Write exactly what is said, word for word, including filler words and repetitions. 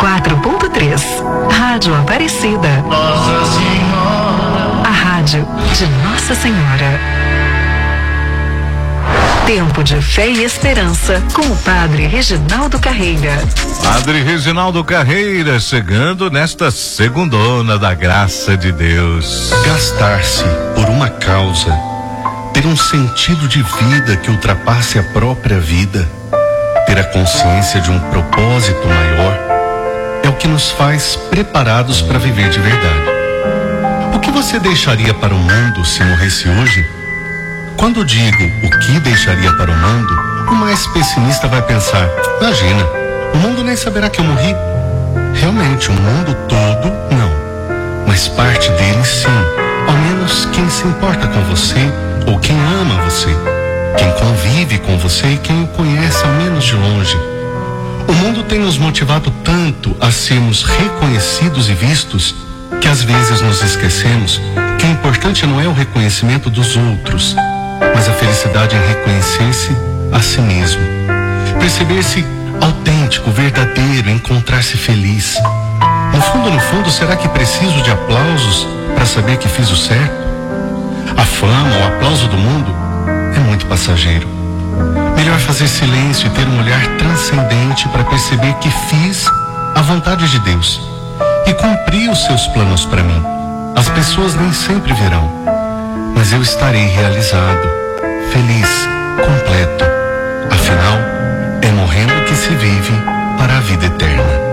quatro ponto três. Rádio Aparecida. Nossa Senhora. A rádio de Nossa Senhora. Tempo de fé e esperança com o Padre Reginaldo Carreira. Padre Reginaldo Carreira chegando nesta segundona da graça de Deus. Gastar-se por uma causa, ter um sentido de vida que ultrapasse a própria vida, ter a consciência de um propósito maior, é o que nos faz preparados para viver de verdade. O que você deixaria para o mundo se morresse hoje? Quando digo o que deixaria para o mundo, o mais pessimista vai pensar: imagina, o mundo nem saberá que eu morri. Realmente, o mundo todo, não. Mas parte dele, sim. Ao menos quem se importa com você, ou quem ama você, quem convive com você e quem o conhece ao menos de longe. O mundo tem nos motivado tanto a sermos reconhecidos e vistos, que às vezes nos esquecemos que o importante não é o reconhecimento dos outros, mas a felicidade em reconhecer-se a si mesmo. Perceber-se autêntico, verdadeiro, encontrar-se feliz. No fundo, no fundo, será que preciso de aplausos para saber que fiz o certo? A fama, o aplauso do mundo é muito passageiro. Melhor fazer silêncio e ter um olhar transcendente para perceber que fiz a vontade de Deus e cumpri os seus planos para mim. As pessoas nem sempre verão, mas eu estarei realizado, feliz, completo. Afinal, é morrendo que se vive para a vida eterna.